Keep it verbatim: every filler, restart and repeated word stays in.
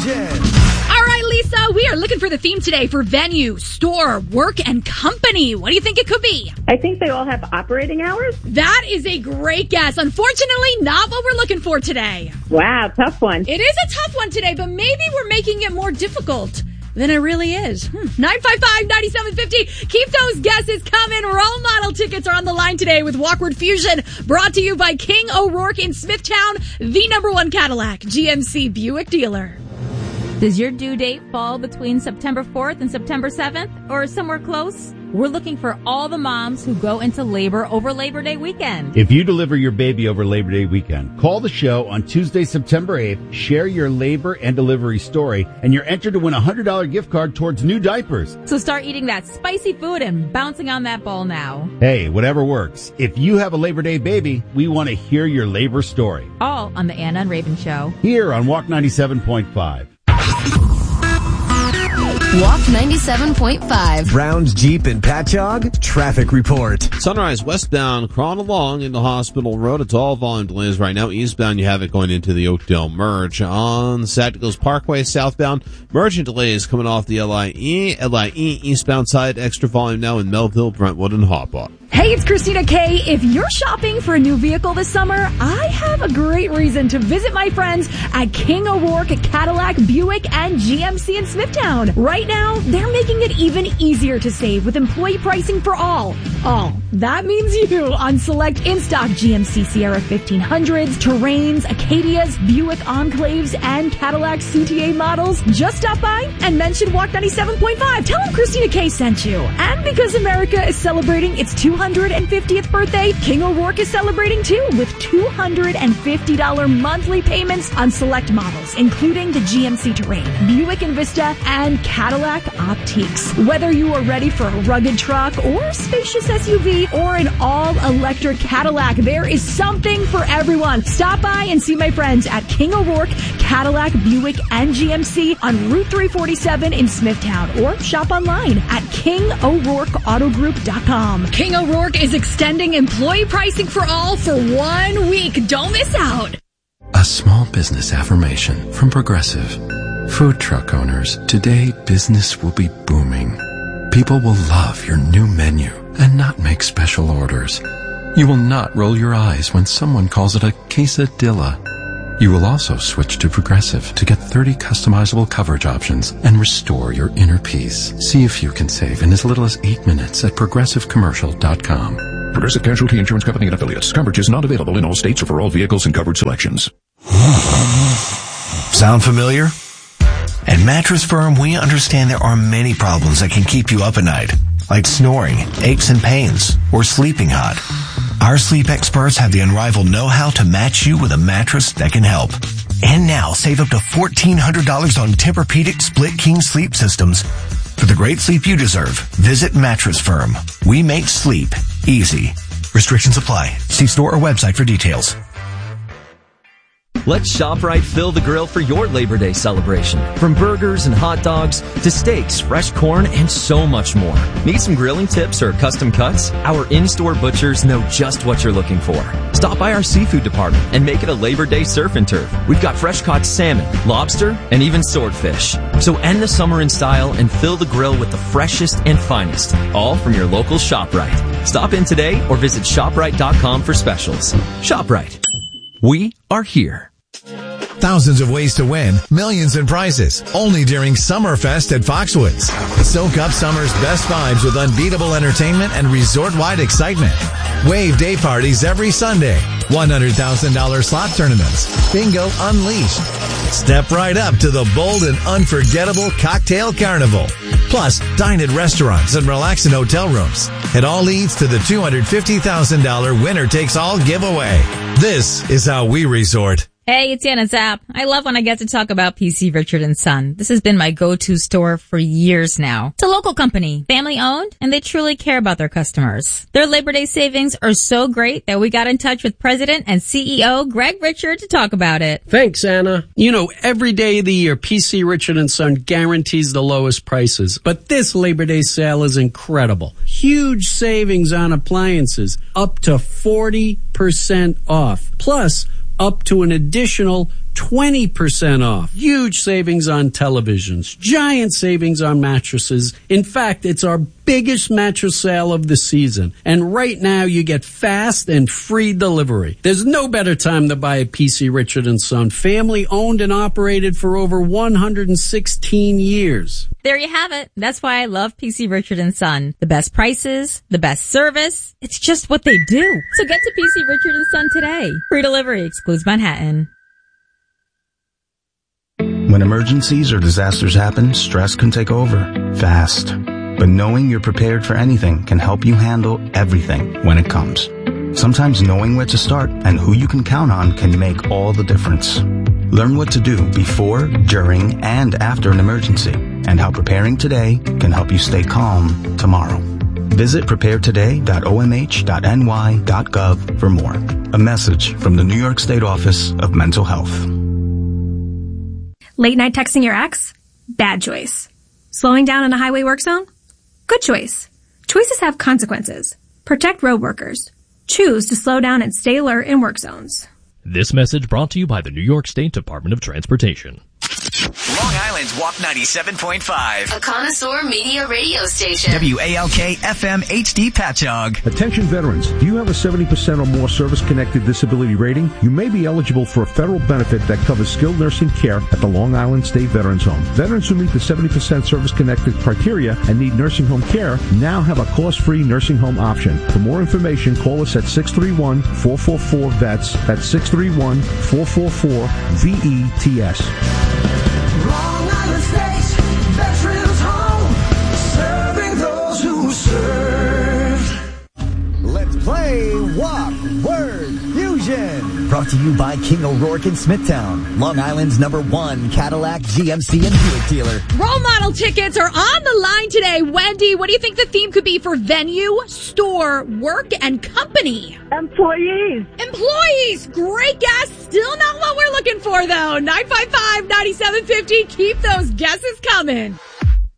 Jen. All right, Lisa, we are looking for the theme today for venue, store, work, and company. What do you think it could be? I think they all have operating hours. That is a great guess. Unfortunately, not what we're looking for today. Wow, tough one. It is a tough one today, but maybe we're making it more difficult than it really is. Hmm. nine five five, nine seven five zero. Keep those guesses coming. Role model tickets are on the line today with Walkward Fusion, brought to you by King O'Rourke in Smithtown, the number one Cadillac G M C Buick dealer. Does your due date fall between September fourth and September seventh or somewhere close? We're looking for all the moms who go into labor over Labor Day weekend. If you deliver your baby over Labor Day weekend, call the show on Tuesday, September eighth, share your labor and delivery story, and you're entered to win a one hundred dollars gift card towards new diapers. So start eating that spicy food and bouncing on that ball now. Hey, whatever works. If you have a Labor Day baby, we want to hear your labor story. All on the Anna and Raven Show. Here on Walk ninety-seven point five. Walk ninety-seven point five. Brown's Jeep and Patchogue traffic report. Sunrise westbound crawling along into Hospital Road. It's all volume delays right now. Eastbound, you have it going into the Oakdale Merge. On Sacticos Parkway southbound, merging delays coming off the L I E. L I E eastbound side, extra volume now in Melville, Brentwood, and Hauppauge. Hey, it's Christina K. If you're shopping for a new vehicle this summer, I have a great reason to visit my friends at King O'Rourke, Cadillac, Buick, and G M C in Smithtown. Right now, they're making it even easier to save with employee pricing for all. All. That means you on select in-stock G M C Sierra fifteen hundreds, Terrains, Acadias, Buick Enclaves, and Cadillac C T A models. Just stop by and mention Walk ninety-seven point five. Tell them Christina K sent you. And because America is celebrating its two hundred fiftieth birthday, King O'Rourke is celebrating too with two hundred fifty dollars monthly payments on select models, including the G M C Terrain, Buick Envista, and Cadillac Optiques. Whether you are ready for a rugged truck or spacious S U V or an all-electric Cadillac, there is something for everyone. Stop by and see my friends at King O'Rourke, Cadillac, Buick, and G M C on Route three forty-seven in Smithtown, or shop online at king o'rourke auto group dot com. King O'Rourke is extending employee pricing for all for one week. Don't miss out. A small business affirmation from Progressive. Food truck owners, today business will be booming. People will love your new menu and not make special orders. You will not roll your eyes when someone calls it a quesadilla. You will also switch to Progressive to get thirty customizable coverage options and restore your inner peace. See if you can save in as little as eight minutes at progressive commercial dot com. Progressive Casualty Insurance Company and Affiliates. Coverage is not available in all states or for all vehicles and coverage selections. Sound familiar? At Mattress Firm, we understand there are many problems that can keep you up at night, like snoring, aches and pains, or sleeping hot. Our sleep experts have the unrivaled know-how to match you with a mattress that can help. And now, save up to fourteen hundred dollars on Tempur-Pedic Split King sleep systems. For the great sleep you deserve, visit Mattress Firm. We make sleep easy. Restrictions apply. See store or website for details. Let ShopRite fill the grill for your Labor Day celebration. From burgers and hot dogs to steaks, fresh corn, and so much more. Need some grilling tips or custom cuts? Our in-store butchers know just what you're looking for. Stop by our seafood department and make it a Labor Day surf and turf. We've got fresh-caught salmon, lobster, and even swordfish. So end the summer in style and fill the grill with the freshest and finest, all from your local ShopRite. Stop in today or visit shop rite dot com for specials. ShopRite. We are here. Thousands of ways to win, millions in prizes, only during Summerfest at Foxwoods. Soak up summer's best vibes with unbeatable entertainment and resort-wide excitement. Wave day parties every Sunday, one hundred thousand dollars slot tournaments, bingo unleashed. Step right up to the bold and unforgettable Cocktail Carnival. Plus, dine at restaurants and relax in hotel rooms. It all leads to the two hundred fifty thousand dollars winner-takes-all giveaway. This is how we resort. Hey, it's Anna Zapp. I love when I get to talk about P C Richard and Son. This has been my go-to store for years now. It's a local company, family-owned, and they truly care about their customers. Their Labor Day savings are so great that we got in touch with President and C E O Greg Richard to talk about it. Thanks, Anna. You know, every day of the year, P C Richard and Son guarantees the lowest prices. But this Labor Day sale is incredible. Huge savings on appliances, up to forty percent off. Plus, up to an additional twenty percent off. Huge savings on televisions. Giant savings on mattresses. In fact, it's our biggest mattress sale of the season. And right now you get fast and free delivery. There's no better time to buy a P C Richard and Son. Family owned and operated for over one hundred sixteen years. There you have it. That's why I love P C Richard and Son. The best prices, the best service. It's just what they do. So get to P C Richard and Son today. Free delivery excludes Manhattan. When emergencies or disasters happen, stress can take over fast. But knowing you're prepared for anything can help you handle everything when it comes. Sometimes knowing where to start and who you can count on can make all the difference. Learn what to do before, during, and after an emergency, and how preparing today can help you stay calm tomorrow. Visit prepare today dot o m h dot n y dot gov for more. A message from the New York State Office of Mental Health. Late night texting your ex? Bad choice. Slowing down in a highway work zone? Good choice. Choices have consequences. Protect road workers. Choose to slow down and stay alert in work zones. This message brought to you by the New York State Department of Transportation. Long Island's W A P ninety-seven point five. A connoisseur media radio station. W A L K F M H D Patchogue. Attention veterans, do you have a seventy percent or more service-connected disability rating? You may be eligible for a federal benefit that covers skilled nursing care at the Long Island State Veterans Home. Veterans who meet the seventy percent service-connected criteria and need nursing home care now have a cost-free nursing home option. For more information, call us at six three one, four four four, V E T S. That's six three one, four four four, V E T S. Long Island State Veterans Home, serving those who served. Let's play Walk Word Fusion. Brought to you by King O'Rourke in Smithtown, Long Island's number one Cadillac, G M C, and Buick dealer. Role model tickets are on the line today. Wendy, what do you think the theme could be for venue, store, work, and company? Employees. Employees. Great guess. Still not what we're looking for, though. nine five five, nine seven five zero. Keep those guesses coming.